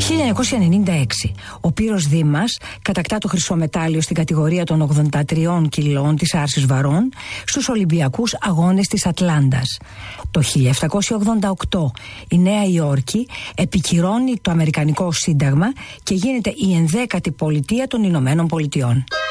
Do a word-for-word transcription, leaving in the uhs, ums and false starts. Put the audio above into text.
χίλια εννιακόσια ενενήντα έξι, ο Πύρος Δήμας κατακτά το χρυσό μετάλλιο στην κατηγορία των ογδόντα τριών κιλών της άρσης βαρών στους Ολυμπιακούς Αγώνες της Ατλάντας. Το χίλια επτακόσια ογδόντα οκτώ η Νέα Υόρκη επικυρώνει το Αμερικανικό Σύνταγμα και γίνεται η ενδέκατη πολιτεία των Ηνωμένων Πολιτειών.